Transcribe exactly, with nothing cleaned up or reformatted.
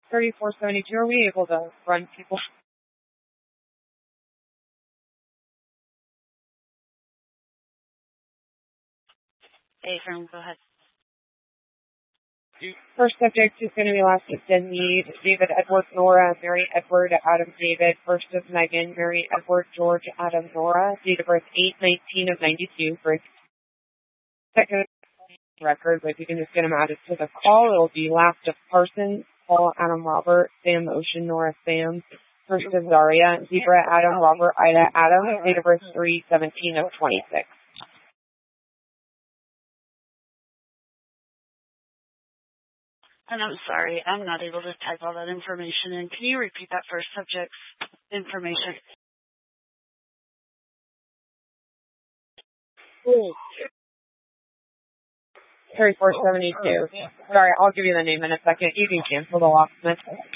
thirty-four seventy-two, are we able to run people? Hey, Fern, go ahead. First subject is going to be last of Denmead, David Edward Nora, Mary Edward Adam David. First of Megan, Mary Edward George Adam Nora. Date of birth eight nineteen of ninety-two. First, second record, but you can just get them added to the call. It will be last of Parsons, Paul Adam Robert, Sam Ocean Nora Sam. First of Zaria, Zebra Adam Robert Ida Adam. Date of birth three seventeen of twenty-six. And I'm sorry, I'm not able to type all that information in. Can you repeat that first subject's information? thirty-four seventy-two. Sorry, I'll give you the name in a second. You can cancel the locksmith.